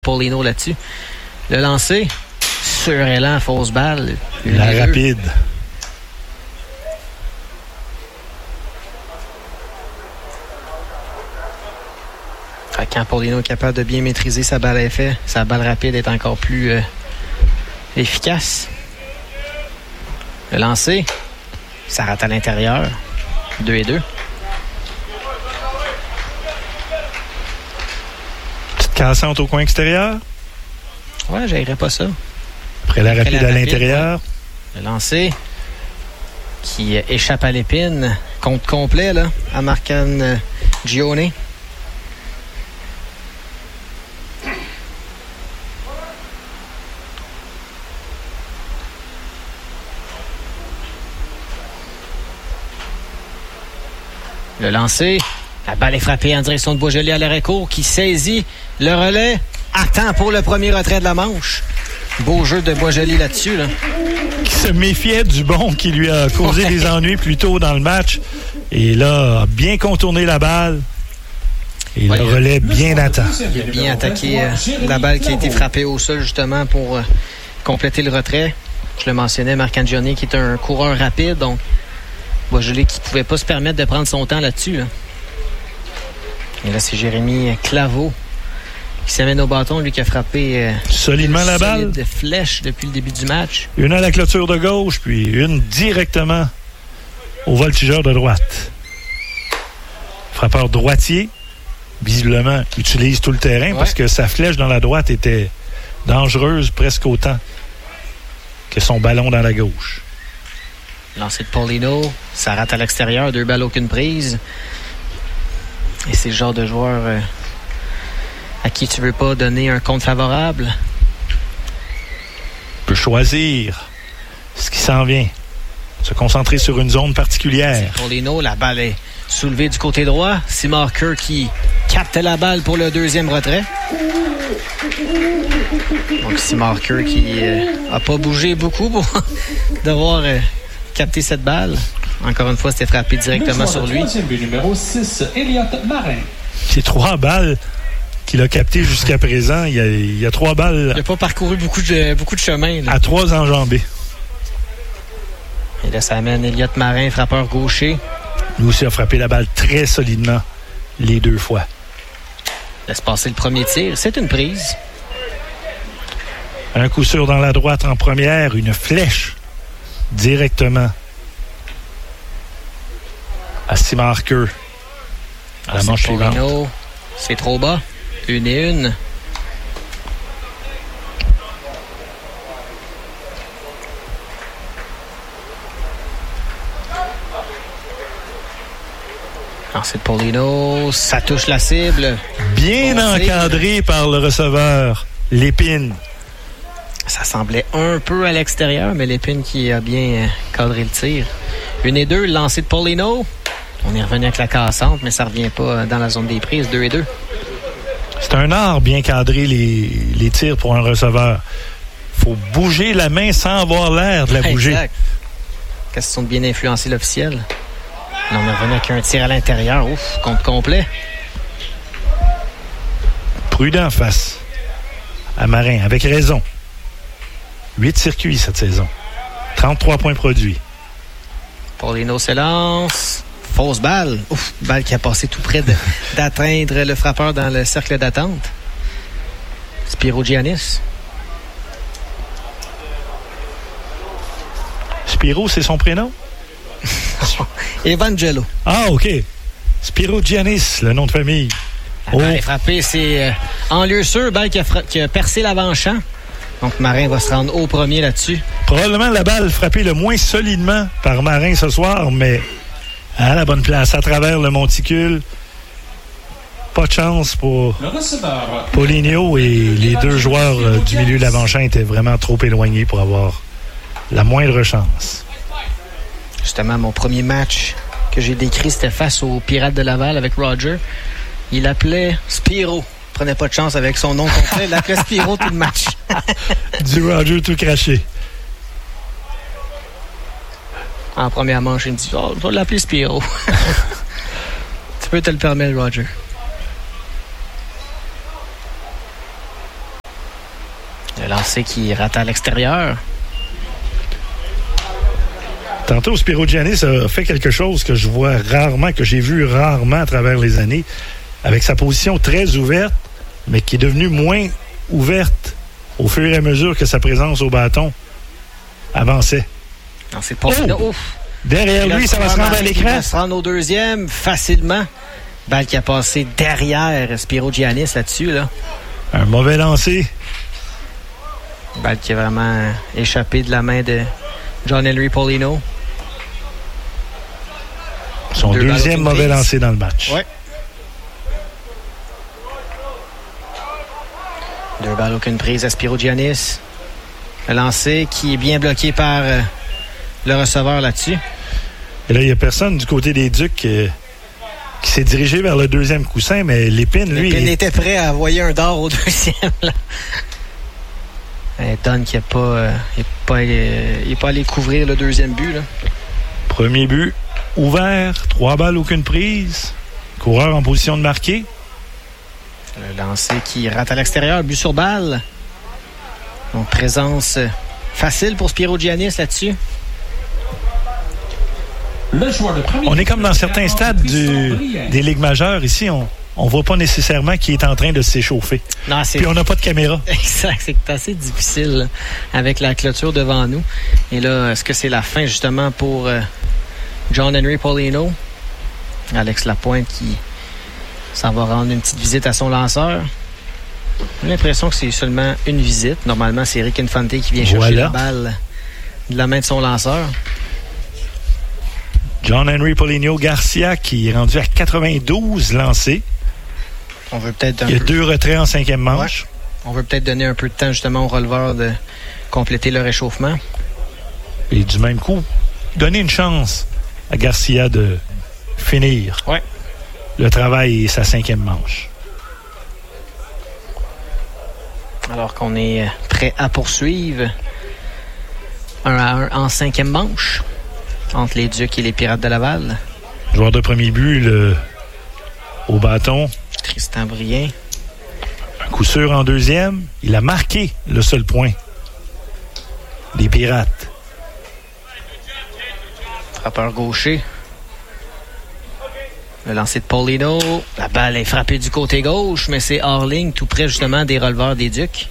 Paulino là-dessus. Le lancer, surélan, fausse balle. La rapide. Quand Paulino est capable de bien maîtriser sa balle à effet, sa balle rapide est encore plus efficace. Le lancer, ça rate à l'intérieur. 2-2. Petite cassante au coin extérieur. Ouais, j'aillerais pas ça. Après la rapide à l'intérieur. Ouais. Le lancer qui échappe à l'épine. Compte complet là, à Marcan Gione. Le lancer, la balle est frappée en direction de Boisjoli à l'arrêt-court qui saisit le relais. Attend pour le premier retrait de la manche. Beau jeu de Boisjoli là-dessus. Là. Qui se méfiait du bon qui lui a causé des ennuis plus tôt dans le match. Et là, a bien contourné la balle. Et le relais bien à temps. Il a bien attaqué la balle qui a été frappée au sol justement pour compléter le retrait. Je le mentionnais, Marcangione qui est un coureur rapide, donc Boisjoli qui ne pouvait pas se permettre de prendre son temps là-dessus. Là. Et là, c'est Jérémy Claveau qui s'amène au bâton, lui qui a frappé solidement la balle de flèche depuis le début du match. Une à la clôture de gauche, puis une directement au voltigeur de droite. Frappeur droitier, visiblement, utilise tout le terrain parce que sa flèche dans la droite était dangereuse presque autant que son ballon dans la gauche. Lancé de Paulino, ça rate à l'extérieur, 2 balles, aucune prise. Et c'est le genre de joueur à qui tu veux pas donner un compte favorable. Peut choisir ce qui s'en vient. Se concentrer sur une zone particulière. C'est Paulino, la balle est soulevée du côté droit. C'est Marker qui capte la balle pour le deuxième retrait. Donc c'est Marker qui a pas bougé beaucoup pour devoir capter cette balle. Encore une fois, c'était frappé directement sur lui. Numéro 6, Elliot Marin. C'est 3 balles qu'il a captées jusqu'à présent. Il y a 3 balles. Il n'a pas parcouru beaucoup de chemin. Là. À 3 enjambées. Et là, ça amène Elliot Marin, frappeur gaucher. Lui aussi a frappé la balle très solidement les 2 fois. Laisse passer le premier tir. C'est une prise. Un coup sûr dans la droite en première. Une flèche directement à Marker. À la manche suivante. C'est trop bas. 1-1. C'est de Paulino. Ça touche la cible. Bien encadré par le receveur. Lépine. Ça semblait un peu à l'extérieur, mais Lépine qui a bien cadré le tir. 1-2, lancé de Paulino. On est revenu avec la cassante, mais ça ne revient pas dans la zone des prises. 2-2. C'est un art bien cadrer les tirs pour un receveur. Il faut bouger la main sans avoir l'air de la bouger. Exact. Question de bien influencer l'officiel. Là, on est revenu avec un tir à l'intérieur. Ouf, compte complet. Prudent face à Marin, avec raison. 8 circuits cette saison. 33 points produits. Paulino s'élance. Fausse balle. Ouf, balle qui a passé tout près d'atteindre le frappeur dans le cercle d'attente. Spiro Giannis. Spiro, c'est son prénom? Evangelo. Ah, OK. Spiro Giannis, le nom de famille. La balle est frappée, c'est en lieu sûr, balle qui a percé l'avant-champ. Donc Marin va se rendre au premier là-dessus. Probablement la balle frappée le moins solidement par Marin ce soir, mais à la bonne place, à travers le monticule. Pas de chance pour Paulinho et les 2 joueurs du milieu de l'avant-champ étaient vraiment trop éloignés pour avoir la moindre chance. Justement, mon premier match que j'ai décrit, c'était face aux Pirates de Laval avec Roger. Il appelait Spiro. Il prenait pas de chance avec son nom complet. Il appelait Spiro tout le match. Du Roger tout craché. En première manche, il me dit « Oh, je vais l'appeler Spiro. » Tu peux te le permettre, Roger. Le lancer qui rate à l'extérieur. Tantôt, Spiro Giannis a fait quelque chose que je vois rarement, que j'ai vu rarement à travers les années, avec sa position très ouverte, mais qui est devenue moins ouverte au fur et à mesure que sa présence au bâton avançait. Non, c'est pas Derrière lui, ça va se rendre à l'écran. Il va se rendre au deuxième facilement. Balle qui a passé derrière Spiro Giannis là-dessus. Là. Un mauvais lancer. Balle qui a vraiment échappé de la main de John Henry Paulino. Son deuxième mauvais lancé dans le match. Ouais. 2 balles, aucune prise à Spiro Giannis. Le lancer qui est bien bloqué par le receveur là-dessus. Et là, il n'y a personne du côté des Ducs qui s'est dirigé vers le deuxième coussin, mais Lépine, lui... Lépine était prêt à envoyer un dard au deuxième. Là. Don qui n'est pas allé couvrir le deuxième but. Là. Premier but ouvert, 3 balles, aucune prise. Coureur en position de marquer. Le lancer qui rate à l'extérieur, but sur balle. Donc, présence facile pour Spiro Giannis là-dessus. On est comme dans certains stades des ligues majeures. Ici, on ne voit pas nécessairement qui est en train de s'échauffer. Non, puis on n'a pas de caméra. Exact, c'est assez difficile là, avec la clôture devant nous. Et là, est-ce que c'est la fin justement pour John Henry Paulino? Alex Lapointe qui s'en va rendre une petite visite à son lanceur. J'ai l'impression que c'est seulement une visite. Normalement, c'est Rick Infante qui vient chercher la balle de la main de son lanceur. John Henry Paulino Garcia qui est rendu à 92 lancés. On veut peut-être Il y a 2 retraits en 5e manche. Ouais. On veut peut-être donner un peu de temps justement au releveur de compléter le réchauffement. Et du même coup, donner une chance à Garcia de finir le travail et sa 5e manche. Alors qu'on est prêt à poursuivre 1-1 en 5e manche entre les Ducs et les Pirates de Laval. Joueur de premier but au bâton. Tristan Brien. Un coup sûr en deuxième. Il a marqué le seul point des Pirates. Frappeur gaucher. Le lancer de Paulino. La balle est frappée du côté gauche, mais c'est hors ligne, tout près justement des releveurs des Ducs.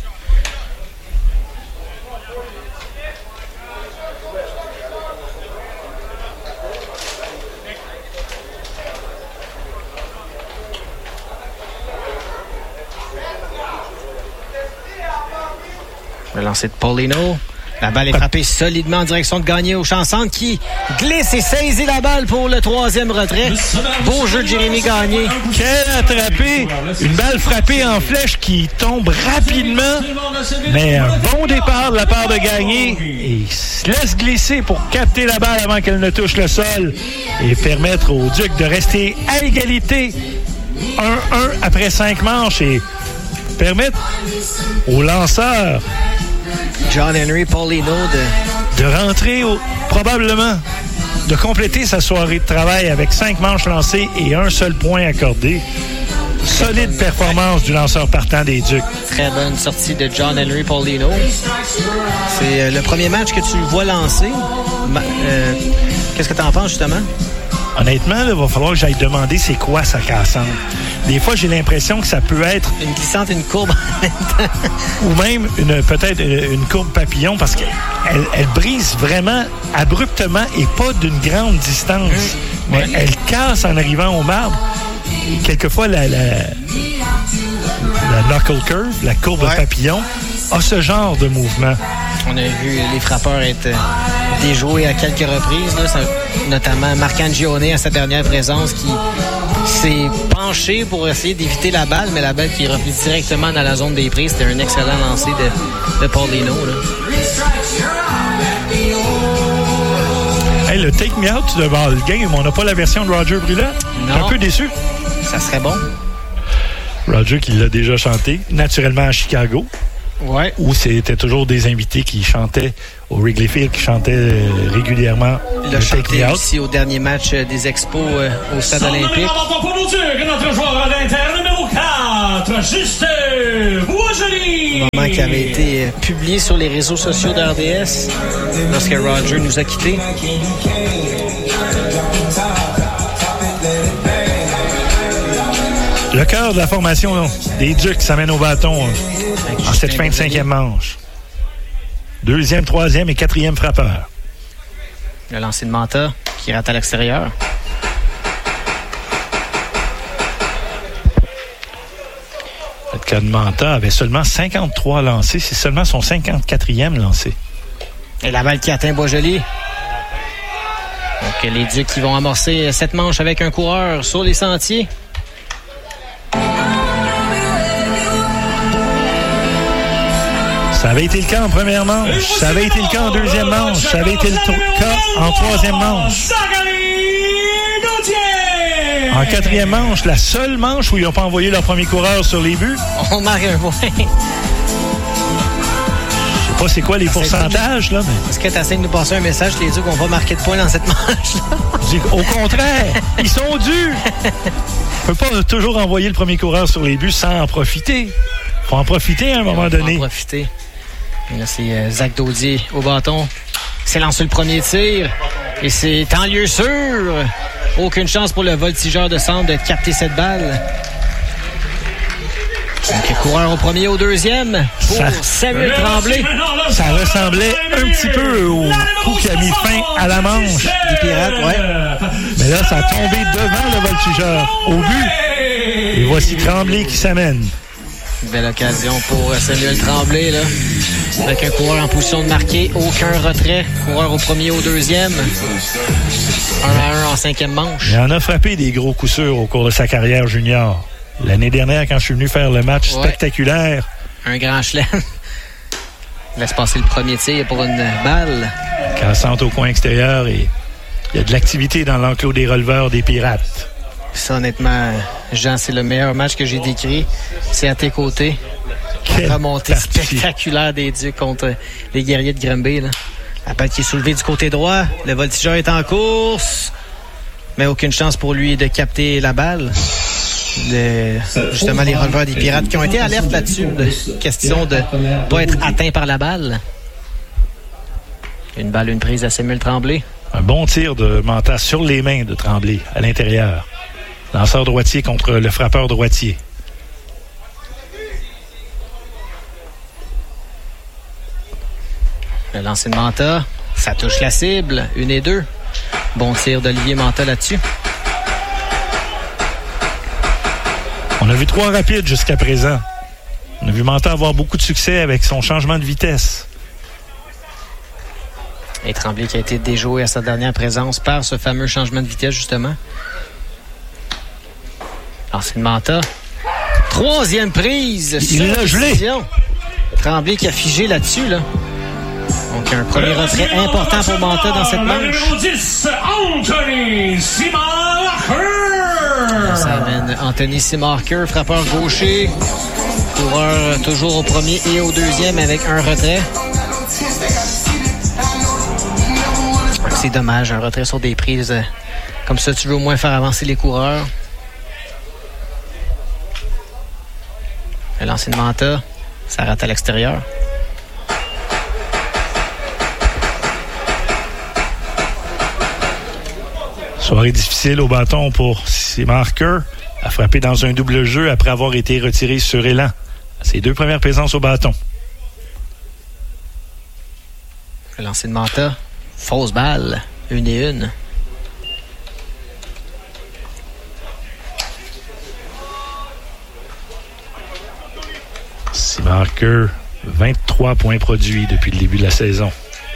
Le lancer de Paulino. La balle est frappée solidement en direction de Gagné au champ centre qui glisse et saisit la balle pour le 3e retrait. Beau jeu de Jérémy Gagné. Quel attrapé! Une balle frappée en flèche qui tombe rapidement. Mais un bon départ de la part de Gagné. Et il se laisse glisser pour capter la balle avant qu'elle ne touche le sol et permettre aux Ducs de rester à égalité. 1-1 après 5 manches et permettre aux lanceurs John Henry Paulino de rentrer probablement de compléter sa soirée de travail avec 5 manches lancées et un seul point accordé. Solide performance du lanceur partant des Ducs. Très bonne sortie de John Henry Paulino. C'est le premier match que tu le vois lancer. Qu'est-ce que tu en penses justement? Honnêtement, il va falloir que j'aille demander c'est quoi sa cassante. Des fois, j'ai l'impression que ça peut être... Une glissante, une courbe en même temps. Ou même peut-être une courbe papillon parce qu'elle brise vraiment abruptement et pas d'une grande distance. Mais elle casse en arrivant au marbre. Et quelquefois, la knuckle curve, la courbe papillon, a ce genre de mouvement. On a vu les frappeurs être déjoués à quelques reprises, là, notamment Marcangione à sa dernière présence qui s'est penché pour essayer d'éviter la balle, mais la balle qui est revenue directement dans la zone des prises. C'était un excellent lancer de Paulino. Là. Hey, le Take Me Out de Ball Game, on n'a pas la version de Roger Brulotte? Je suis un peu déçu. Ça serait bon. Roger qui l'a déjà chanté, naturellement à Chicago. Ouais. Ou c'était toujours des invités qui chantaient au Wrigley Field, qui chantaient régulièrement le chanté aussi au dernier match des Expos au Stade olympique. Notre joueur à l'intérieur, numéro 4, Juste Boisjoli. Un moment qui avait été publié sur les réseaux sociaux d'RDS lorsque Roger nous a quittés. Le cœur de la formation des Ducs s'amène au bâton en cette fin de 5e manche. 2e, 3e et 4e frappeur. Le lancer de Manta qui rate à l'extérieur. Le Manta avait seulement 53 lancés. C'est seulement son 54e lancé. Et la balle qui atteint Boisjoli. Donc les Ducs qui vont amorcer cette manche avec un coureur sur les sentiers. Ça avait été le cas en première manche. Ça avait été le cas en deuxième manche. Ça avait été le cas en troisième manche. En 4e manche, la seule manche où ils n'ont pas envoyé leur premier coureur sur les buts. On marque un point. Je sais pas c'est quoi les pourcentages, là. Mais... Est-ce que tu essaies de nous passer un message que les Ducs n'ont pas marqué de points dans cette manche-là? Au contraire, ils sont dus. On ne peut pas toujours envoyer le premier coureur sur les buts sans en profiter. Il faut en profiter à un moment donné. En profiter. Et là, c'est Zach Daudier au bâton. Il s'est lancé le premier tir. Et c'est en lieu sûr. Aucune chance pour le voltigeur de centre de capter cette balle. Donc, coureur au premier, au deuxième pour Samuel Tremblay. Ça ressemblait un petit peu au coup qui a mis fin à la manche des Pirates, ouais. Mais là, ça a tombé devant le voltigeur au but. Et voici Tremblay qui s'amène. Belle occasion pour Samuel Tremblay, là. Avec un coureur en position de marquer. Aucun retrait. Coureur au premier, au deuxième. 1-1 en 5e manche. Il en a frappé des gros coups sûrs au cours de sa carrière junior. L'année dernière, quand je suis venu faire le match spectaculaire. Un grand chelem. Laisse passer le premier tir pour une balle. Cassante au coin extérieur et il y a de l'activité dans l'enclos des releveurs des Pirates. Ça, honnêtement, Jean, c'est le meilleur match que j'ai décrit. C'est à tes côtés. Quelle remontée spectaculaire des Ducs contre les guerriers de Granby, là. La balle qui est soulevée du côté droit. Le voltigeur est en course. Mais aucune chance pour lui de capter la balle. Justement, les releveurs des Pirates qui ont été alertes là-dessus. Question de ne pas être atteint par la balle. Une balle, une prise à Samuel Tremblay. Un bon tir de Manta sur les mains de Tremblay, à l'intérieur. Lanceur droitier contre le frappeur droitier. Le lancer de Manta, ça touche la cible, 1 et 2. Bon tir d'Olivier Manta là-dessus. On a vu 3 rapides jusqu'à présent. On a vu Manta avoir beaucoup de succès avec son changement de vitesse. Et Tremblay qui a été déjoué à sa dernière présence par ce fameux changement de vitesse, justement. Lancer de Manta. 3e prise. Il l'a gelé. Tremblay qui a figé là-dessus, là. Donc, un premier retrait important pour Manta dans cette manche. Numéro 10, Anthony Simarker. Ça amène Anthony Simarker, frappeur gaucher. Coureur toujours au premier et au deuxième avec un retrait. C'est dommage, un retrait sur des prises. Comme ça, tu veux au moins faire avancer les coureurs. Le lancer de Manta, ça rate à l'extérieur. Soirée difficile au bâton pour Simarker, a frappé dans un double jeu après avoir été retiré sur élan. Ses 2 premières présences au bâton. Le lancer de Manta, fausse balle, 1 et 1. Simarker, 23 points produits depuis le début de la saison.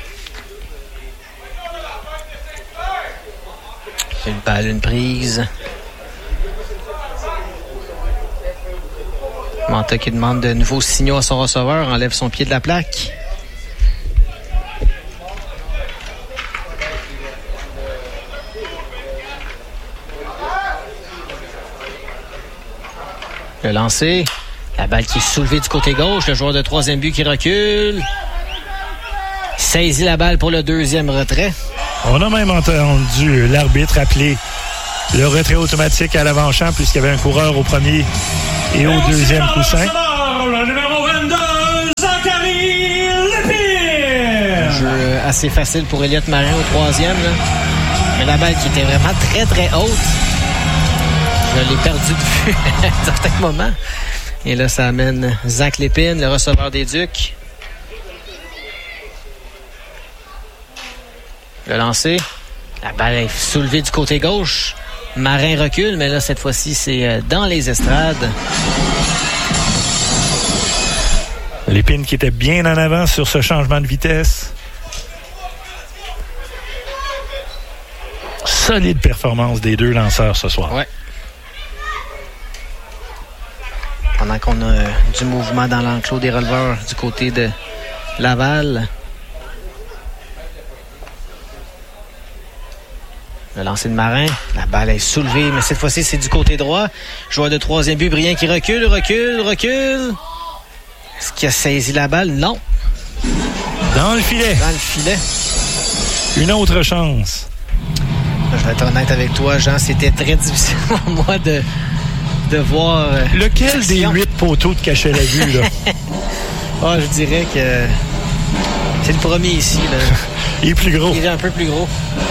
Une balle, une prise. Manta qui demande de nouveaux signaux à son receveur, enlève son pied de la plaque. Le lancer, La balle qui est soulevée du côté gauche. Le joueur de troisième but qui recule. Saisit la balle pour le deuxième retrait. On a même entendu l'arbitre appeler le retrait automatique à l'avant-champ puisqu'il y avait un coureur au premier et au deuxième coussin. Le numéro 22, Zachary Lépine. Jeu assez facile pour Elliott Marin au troisième. Là. Mais la balle qui était vraiment très, très haute. Je l'ai perdu de vue à un certain moment. Et là, ça amène Zach Lépine, le receveur des Ducs. Le lancer. La balle est soulevée du côté gauche. Marin recule, mais là, cette fois-ci, c'est dans les estrades. Lépine qui était bien en avant sur ce changement de vitesse. Solide performance des deux lanceurs ce soir. Ouais. Pendant qu'on a du mouvement dans l'enclos des releveurs du côté de Laval. Le lancer de Marin. La balle est soulevée, mais cette fois-ci, c'est du côté droit. Joueur de troisième but, Briand qui recule. Est-ce qu'il a saisi la balle? Non. Dans le filet. Une autre chance. Je vais être honnête avec toi, Jean. C'était très difficile pour moi de voir... Lequel des 8 poteaux te cachait la vue, là? Je dirais que c'est le premier ici. Là. Il est plus gros. Il est un peu plus gros.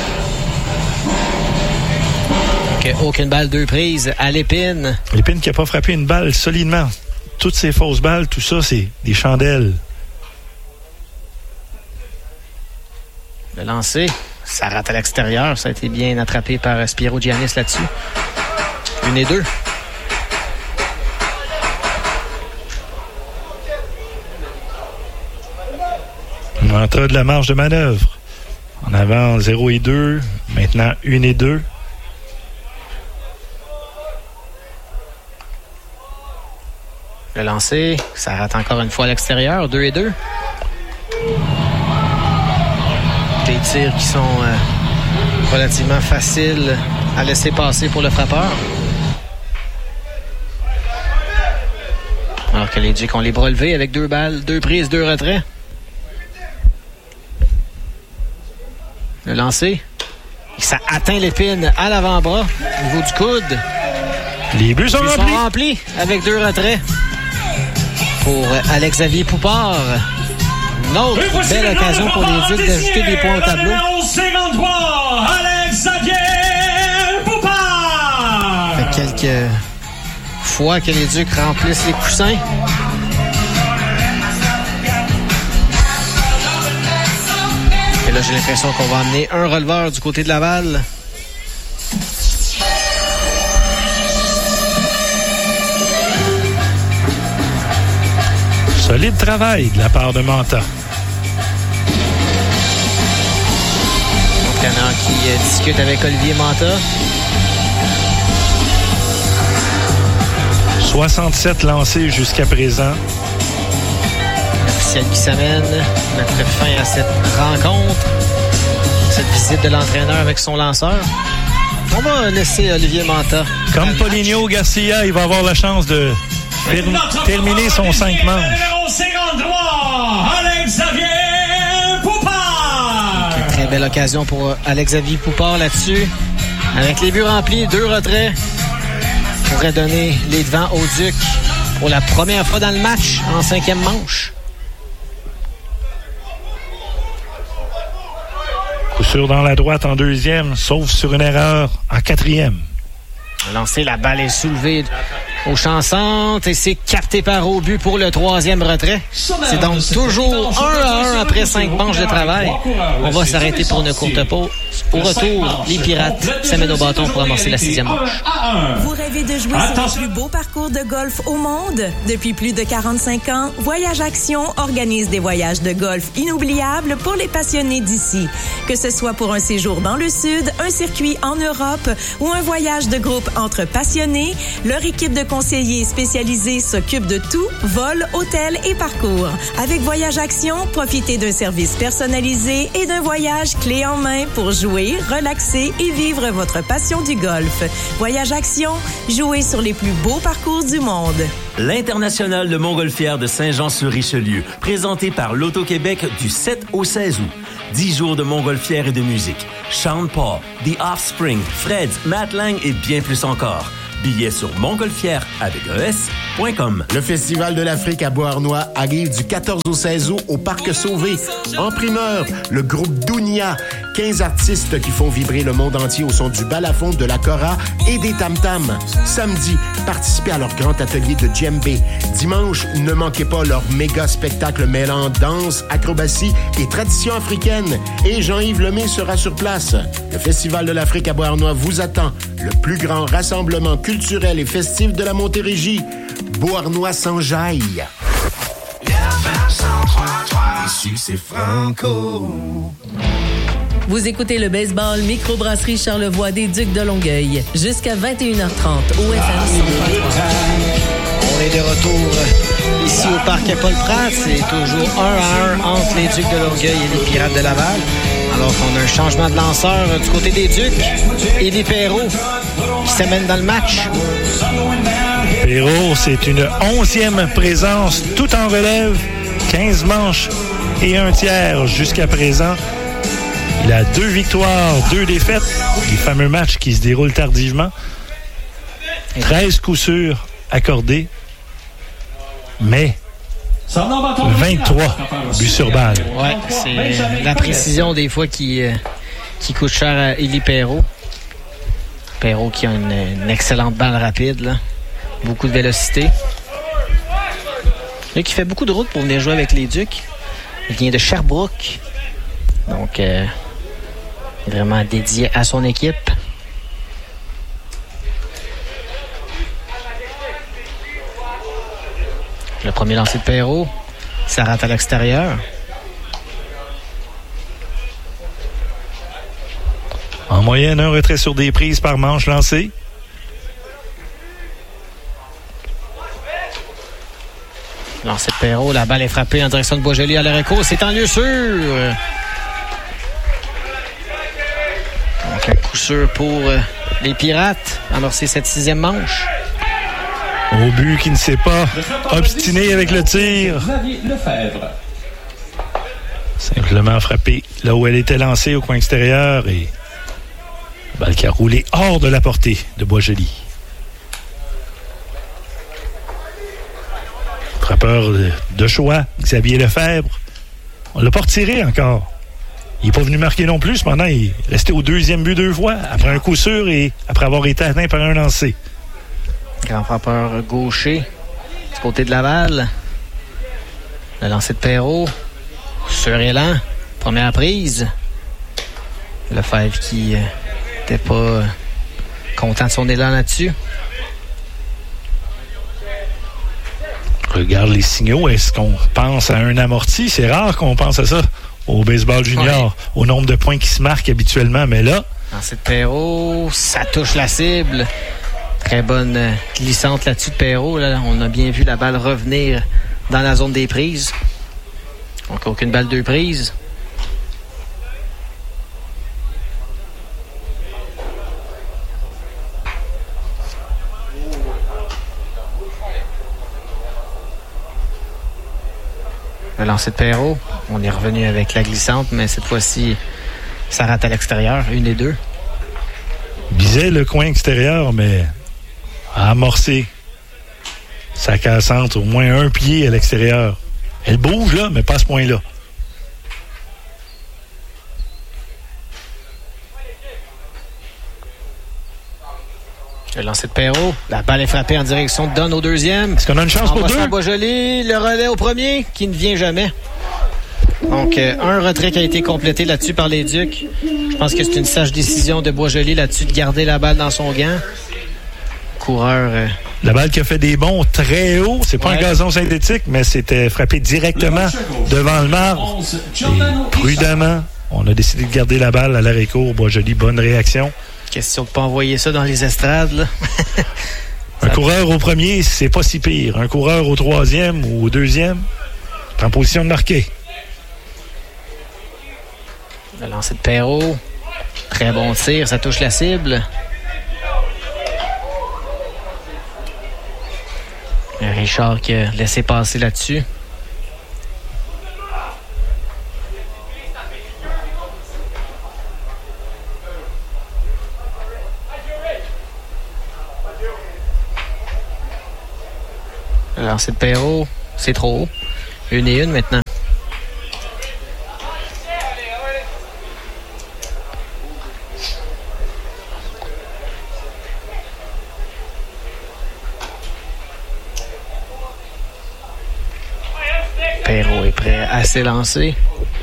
Aucune balle, 2 prises à Lépine. Lépine qui n'a pas frappé une balle solidement. Toutes ces fausses balles, tout ça, c'est des chandelles. Le lancer, ça rate à l'extérieur. Ça a été bien attrapé par Spiro Giannis là-dessus. 1 et 2. On entre de la marge de manœuvre. En avant, 0 et 2. Maintenant, 1 et 2. Le lancer, ça rate encore une fois à l'extérieur, 2 et 2. Des tirs qui sont relativement faciles à laisser passer pour le frappeur. Alors que les Ducs ont les bras levés avec 2 balles, 2 prises, 2 retraits. Le lancer, ça atteint Lépine à l'avant-bras, au niveau du coude. Les buts sont remplis avec 2 retraits. Pour Alex-Xavier Poupard. Une autre belle occasion pour les Ducs d'ajouter des points au tableau. Alex-Xavier Poupard! Ça fait quelques fois que les Ducs remplissent les coussins. Et là, j'ai l'impression qu'on va amener un releveur du côté de Laval. Solide travail de la part de Manta. Canard qui discute avec Olivier Manta. 67 lancés jusqu'à présent. L'officiel qui s'amène mettre fin à cette rencontre. Cette visite de l'entraîneur avec son lanceur. On va laisser Olivier Manta. Comme Paulinho Garcia, il va avoir la chance de terminer son 5 manches. Numéro 53, Alex-Xavier Poupard. Très belle occasion pour Alex-Xavier Poupard là-dessus. Avec les buts remplis, 2 retraits. Pourrait donner les devants aux Ducs pour la première fois dans le match en 5e manche. Coup sûr dans la droite en 2e, sauf sur une erreur en 4e. Lancé, la balle est soulevée au champ centre et c'est capté par au but pour le 3e retrait. C'est donc toujours 1-1 après 5 manches de travail. On va s'arrêter pour une courte pause. Au retour, les Pirates s'amènent au bâton pour amorcer la 6e manche. Vous rêvez de jouer sur le plus beau parcours de golf au monde? Depuis plus de 45 ans, Voyage Action organise des voyages de golf inoubliables pour les passionnés d'ici. Que ce soit pour un séjour dans le Sud, un circuit en Europe ou un voyage de groupe entre passionnés, leur équipe de conseillers spécialisés s'occupent de tout, vol, hôtel et parcours. Avec Voyage Action, profitez d'un service personnalisé et d'un voyage clé en main pour jouer, relaxer et vivre votre passion du golf. Voyage Action, jouez sur les plus beaux parcours du monde. L'International de Montgolfière de Saint-Jean-sur-Richelieu, présenté par l'Auto-Québec du 7 au 16 août. 10 jours de montgolfière et de musique. Sean Paul, The Offspring, Fred, Matt Lang et bien plus encore. Billets sur montgolfière.com. Le Festival de l'Afrique à Beauharnois arrive du 14 au 16 août au Parc Sauvé. En primeur, le groupe Dounia, 15 artistes qui font vibrer le monde entier au son du balafon, de la kora et des tam-tams. Samedi, participez à leur grand atelier de djembé. Dimanche, ne manquez pas leur méga spectacle mêlant danse, acrobatie et tradition africaine. Et Jean-Yves Lemay sera sur place. Le Festival de l'Afrique à Beauharnois vous attend. Le plus grand rassemblement culturel et festif de la Montérégie. Beauharnois sans jaille. Ici, c'est Franco. Vous écoutez le baseball Microbrasserie Charlevoix des Ducs de Longueuil. Jusqu'à 21h30 au FM 103. On est de retour ici au Parc Paul-Pratt. C'est toujours 1-1 entre les Ducs de Longueuil et les Pirates de Laval. Alors qu'on a un changement de lanceur du côté des Ducs. Élie Perrault qui s'amène dans le match. Perrault, c'est une 11e présence, tout en relève. 15 manches et 1 tiers jusqu'à présent. Il a 2 victoires, 2 défaites. Les fameux matchs qui se déroulent tardivement. 13 coups sûrs accordés. Mais 23 buts sur balle. Ouais, c'est la précision des fois qui coûte cher à Élie Perrault. Perrault qui a une excellente balle rapide, là. Beaucoup de vélocité. Lui qui fait beaucoup de route pour venir jouer avec les Ducs. Il vient de Sherbrooke. Donc, il est vraiment dédié à son équipe. Le premier lancer de Perrault, ça rate à l'extérieur. En moyenne, un retrait sur des prises par manche lancée. Lancer de Perrault, la balle est frappée en direction de Boisjoli à l'arrêt-court. C'est en lieu sûr. Donc, un coup sûr pour les Pirates. Amorcer cette 6e manche. Au but qui ne s'est pas obstiné avec le tir. Simplement frappé là où elle était lancée au coin extérieur et la balle qui a roulé hors de la portée de Boisjoli. Frappeur de choix, Xavier Lefebvre. On ne l'a pas retiré encore. Il n'est pas venu marquer non plus. Cependant, il est resté au 2e but 2 fois, après un coup sûr et après avoir été atteint par un lancer. Grand frappeur gaucher du côté de Laval. Le lancer de Perrault. Sur élan. Première prise. Lefebvre qui n'était pas content de son élan là-dessus. Regarde les signaux. Est-ce qu'on pense à un amorti? C'est rare qu'on pense à ça au baseball junior, ouais. Au nombre de points qui se marquent habituellement. Mais là... Lancer de Perrault, ça touche la cible. Très bonne glissante là-dessus de Perrault. Là. On a bien vu la balle revenir dans la zone des prises. Donc, aucune balle 2 prises. Le lancer de Perrault. On est revenu avec la glissante, mais cette fois-ci, ça rate à l'extérieur. 1 et 2. Visait le coin extérieur, mais a amorcé sa cassante au moins 1 pied à l'extérieur. Elle bouge, là, mais pas à ce point-là. Le lancer de Perrault. La balle est frappée en direction de Don au 2e. Est-ce qu'on a une chance pour 2? Boisjoli, le relais au premier, qui ne vient jamais. Donc, un retrait qui a été complété là-dessus par les Ducs. Je pense que c'est une sage décision de Boisjoli là-dessus de garder la balle dans son gant. Coureur... La balle qui a fait des bonds très haut. C'est pas un gazon synthétique, mais c'était frappé directement devant le marbre. Et prudemment, on a décidé de garder la balle à l'arrêt-court. Boisjoli, bonne réaction. Question de ne pas envoyer ça dans les estrades, là. Un coureur au premier, c'est pas si pire. Un coureur au troisième ou au deuxième, en position de marquer. Le lancer de Perrault. Très bon tir, ça touche la cible. Richard qui a laissé passer là-dessus. Le lancer de Perrault, c'est trop haut. 1-1 maintenant. Perrault est prêt à s'élancer.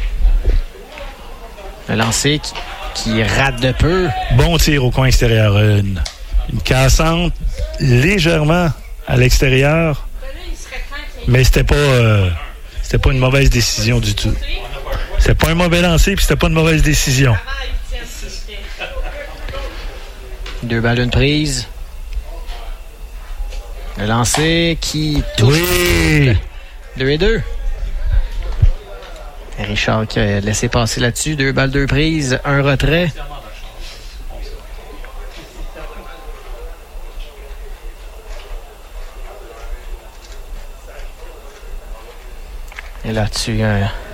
Le lancer qui rate de peu. Bon tir au coin extérieur. Une cassante légèrement à l'extérieur. Mais c'était pas une mauvaise décision du tout. C'était pas un mauvais lancer, puis c'était pas une mauvaise décision. 2 balles, 1 prise. Le lancer qui touche. Oui! 2-2. Richard qui a laissé passer là-dessus. 2 balles, 2 prises, 1 retrait. Et là-dessus,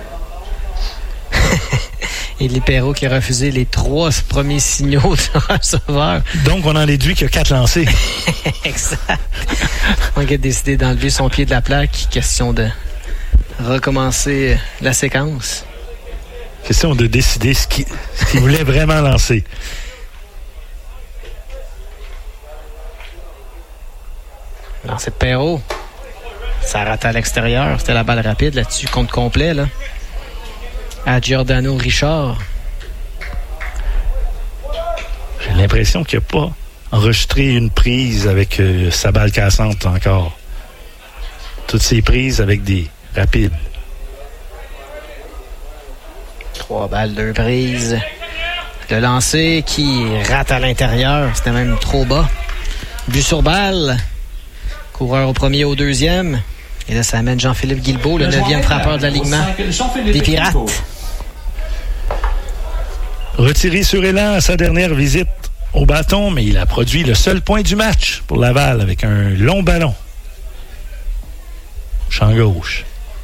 Élie Perrault qui a refusé les 3 premiers signaux de receveur. Donc, on en déduit qu'il y a 4 lancés. Exact. Donc, il a décidé d'enlever son pied de la plaque. Question de recommencer la séquence. Question de décider ce qu'il voulait vraiment lancer. Lancer de Perrault. Ça rate à l'extérieur. C'était la balle rapide là-dessus. Compte complet, là. À Giordano Richard. J'ai l'impression qu'il n'a pas enregistré une prise avec sa balle cassante encore. Toutes ces prises avec des rapides. 3 balles, 2 prises. Le lancer qui rate à l'intérieur. C'était même trop bas. But sur balle. Coureur au premier, au deuxième. Et là, ça amène Jean-Philippe Guilbeault, le 9e frappeur de l'alignement des Pirates. Retiré sur élan à sa dernière visite au bâton, mais il a produit le seul point du match pour Laval avec un long ballon. Champ gauche.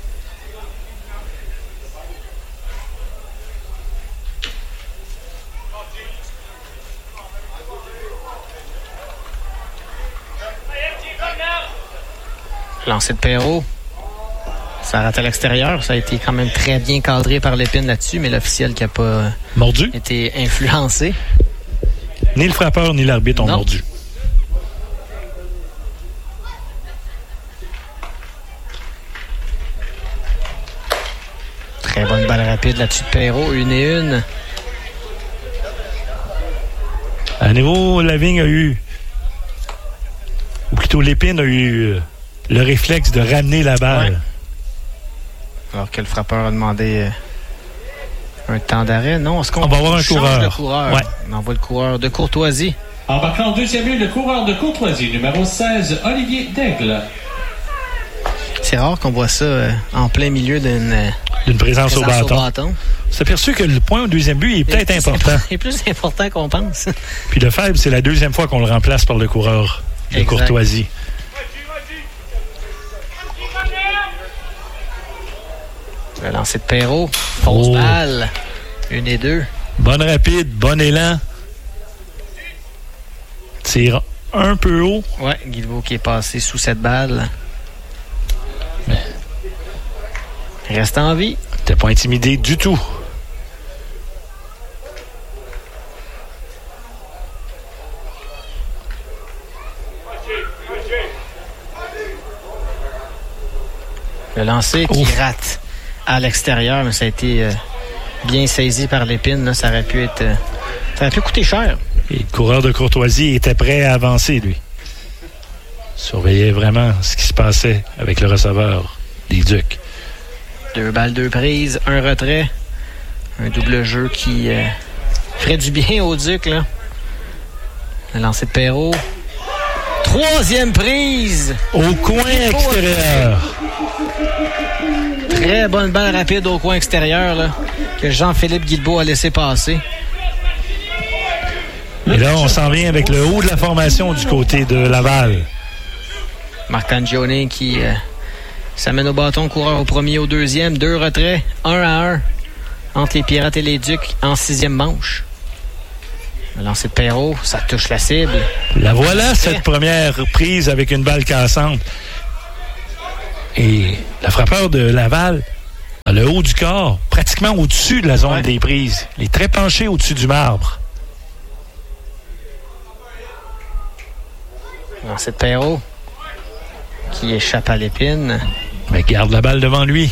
Lancer de Perrault. Ça rate à l'extérieur. Ça a été quand même très bien cadré par Lépine là-dessus, mais l'officiel qui n'a pas mordu, été influencé. Ni le frappeur ni l'arbitre ont mordu. Très bonne balle rapide là-dessus de Perrault. 1-1. À nouveau, Lavigne a eu, ou plutôt Lépine a eu le réflexe de ramener la balle. Ouais. Alors que le frappeur a demandé un temps d'arrêt. Non, est-ce qu'on va avoir un coureur? Le coureur? Ouais. On envoie le coureur de Courtoisie. Embarquant en deuxième but, le coureur de Courtoisie, numéro 16, Olivier Daigle. C'est rare qu'on voit ça en plein milieu d'une présence au bâton. On s'est aperçu que le point au deuxième but est peut-être important. Il est plus important qu'on pense. Puis le faible, c'est la deuxième fois qu'on le remplace par le coureur de Courtoisie. Le lancer de Perrault. Fausse balle. 1-2. Bonne rapide, bon élan. Tire un peu haut. Ouais, Guilbeault qui est passé sous cette balle. Mais... reste en vie. T'es pas intimidé du tout. Le lancer qui rate à l'extérieur, mais ça a été bien saisi par Lépine. Là, ça aurait pu coûter cher. Et le coureur de Courtoisie était prêt à avancer, lui. Surveillait vraiment ce qui se passait avec le receveur des Ducs. 2 balles, 2 prises, 1 retrait. Un double jeu qui ferait du bien aux Ducs, là. Le lancer de Perrault. Troisième prise. Au coin extérieur. Très bonne balle rapide au coin extérieur là, que Jean-Philippe Guilbeault a laissé passer. Et là, on s'en vient avec le haut de la formation du côté de Laval. Marcangione qui s'amène au bâton, coureur au premier, au deuxième. 2 retraits, 1-1 entre les Pirates et les Ducs en 6e manche. Le lancer de Perrault, ça touche la cible. La voilà, cette première prise avec une balle cassante. Et le frappeur de Laval a le haut du corps, pratiquement au-dessus de la zone des prises. Il est très penché au-dessus du marbre. Lancer de Perrault qui échappe à l'épine. Mais garde la balle devant lui.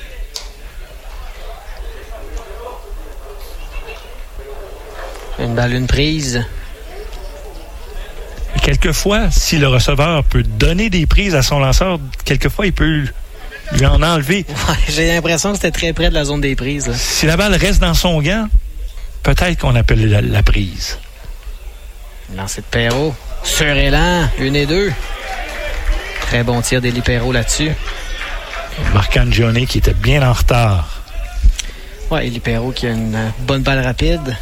Une balle, une prise. Et quelquefois, si le receveur peut donner des prises à son lanceur, quelquefois il peut lui en enlever. Ouais, j'ai l'impression que c'était très près de la zone des prises. Là. Si la balle reste dans son gant, peut-être qu'on appelle la prise. Lancer de Perrault. Sur élan, 1 et 2. Très bon tir d'Élie Perrault là-dessus. Marcangione qui était bien en retard. Ouais, Élie Perrault qui a une bonne balle rapide.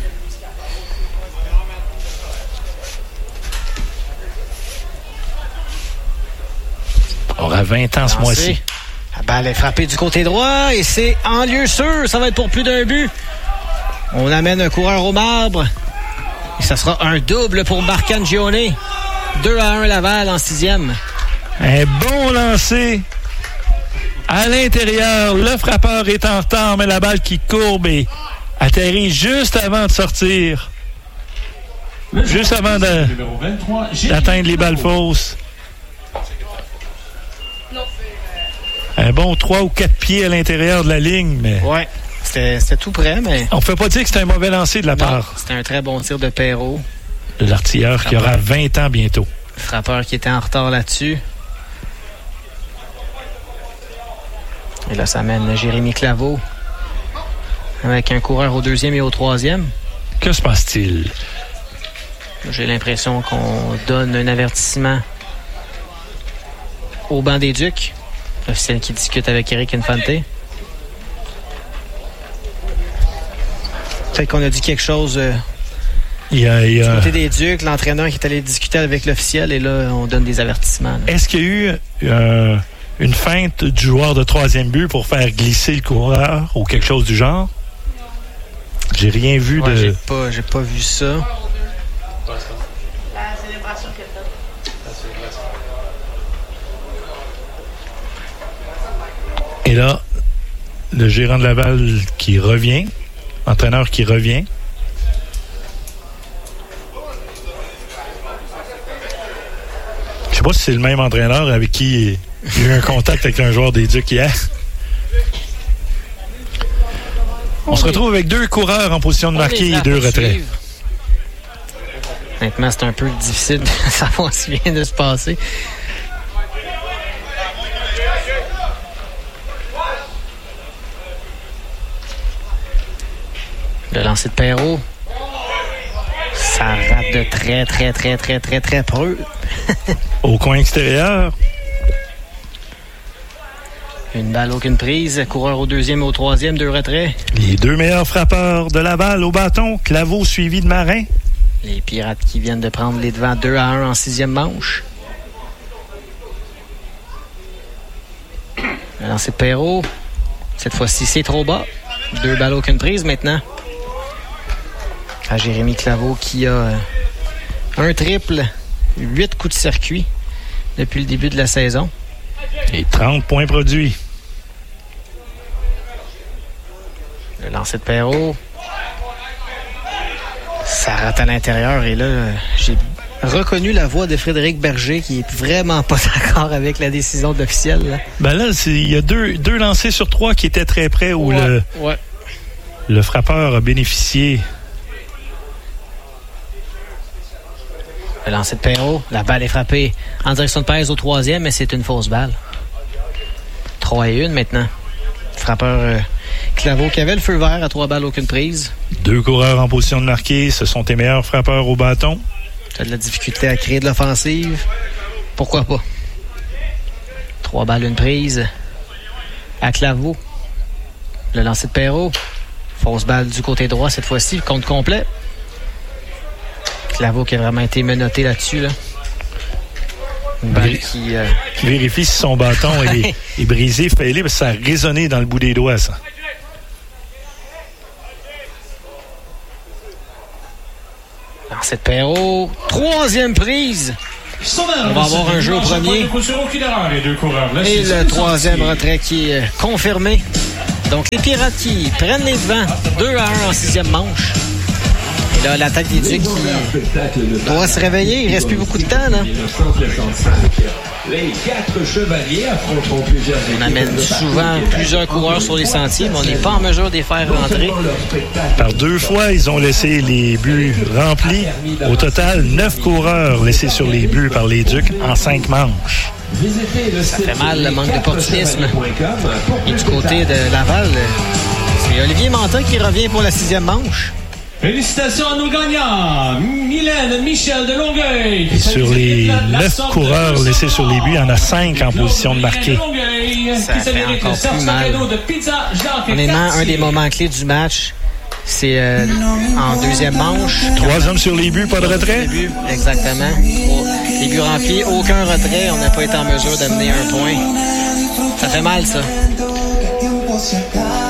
Aura 20 ans ce mois-ci. La balle est frappée du côté droit et c'est en lieu sûr. Ça va être pour plus d'un but. On amène un coureur au marbre. Et ça sera un double pour Marcangione. 2-1 Laval en 6e. Un bon lancer. À l'intérieur, le frappeur est en retard, mais la balle qui courbe et atterrit juste avant de sortir. Juste avant d'atteindre les balles fausses. Un bon 3 ou 4 pieds à l'intérieur de la ligne, mais... Ouais, c'était tout près, mais... On ne peut pas dire que c'était un mauvais lancer de la part. C'était un très bon tir de Perrault. L'artilleur qui aura 20 ans bientôt. Le frappeur qui était en retard là-dessus. Et là, ça mène Jérémy Claveau. Avec un coureur au 2e et au 3e. Que se passe-t-il? J'ai l'impression qu'on donne un avertissement au banc des Ducs. L'officiel qui discute avec Eric Infante. Peut-être qu'on a dit quelque chose du côté des Ducs, l'entraîneur qui est allé discuter avec l'officiel et là, on donne des avertissements. Là. Est-ce qu'il y a eu une feinte du joueur de 3e but pour faire glisser le coureur ou quelque chose du genre? J'ai rien vu de... J'ai pas vu ça. Et là, le gérant de Laval qui revient, entraîneur qui revient. Je sais pas si c'est le même entraîneur avec qui il y a eu un contact avec un joueur des Ducs hier. On se retrouve avec 2 coureurs en position de marquer et 2 retraits. Honnêtement, c'est un peu difficile de savoir ce qui vient de se passer. Le lancer de Perrault. Ça rate de très près. Au coin extérieur. Une balle, aucune prise. Coureur au 2e et au 3e, 2 retraits. Les 2 meilleurs frappeurs de Laval au bâton. Claveau suivi de Marin. Les Pirates qui viennent de prendre les devants 2-1 en 6e manche. Le lancer de Perrault. Cette fois-ci, c'est trop bas. 2 balles, aucune prise maintenant. À Jérémy Claveau qui a un triple, 8 coups de circuit depuis le début de la saison. Et 30 points produits. Le lancer de Perrault. Ça rate à l'intérieur et là, j'ai reconnu la voix de Frédéric Berger qui est vraiment pas d'accord avec la décision de l'officiel. Là. Ben là, il y a deux lancers sur 3 qui étaient très près où le frappeur a bénéficié. Le lancer de Perrault. La balle est frappée en direction de Pèse au 3e, mais c'est une fausse balle. 3-1 maintenant. Frappeur Claveau qui avait le feu vert à 3 balles, aucune prise. 2 coureurs en position de marquer. Ce sont tes meilleurs frappeurs au bâton. Tu as de la difficulté à créer de l'offensive. Pourquoi pas? 3 balles, une prise. À Claveau. Le lancer de Perrault. Fausse balle du côté droit cette fois-ci. Compte complet. Claveau qui a vraiment été menotté là-dessus. Là. Une balle qui... Vérifie si son bâton est brisé, fêlé, parce que ça a résonné dans le bout des doigts, ça. Lancer de Perrault. 3e prise. On va avoir un jeu au premier. Et le 3e retrait qui est confirmé. Donc, les Pirates qui prennent les devants. 2-1 en 6e manche. Et là, l'attaque des Ducs qui doit se réveiller. Il ne reste plus beaucoup de temps, là. Les 4 chevaliers affronteront plusieurs équipes. On amène souvent plusieurs coureurs sur les sentiers, mais on n'est pas en mesure de les faire rentrer. Par 2 fois, ils ont laissé les buts remplis. Au total, 9 coureurs laissés sur les buts par les Ducs en 5 manches. Ça fait mal, le manque d'opportunisme. Et du côté de Laval, c'est Olivier Mantin qui revient pour la 6e manche. Félicitations à nos gagnants, Mylène Michel de Longueuil. Et sur les 9 coureurs laissés sur les buts, il y en a 5 en position de marquer. Ça fait encore plus mal. Honnêtement, un des moments clés du match, c'est en 2e manche. 3 hommes sur les buts, pas de retrait? Exactement. Les buts remplis, aucun retrait. On n'a pas été en mesure d'amener un point. Ça fait mal, ça.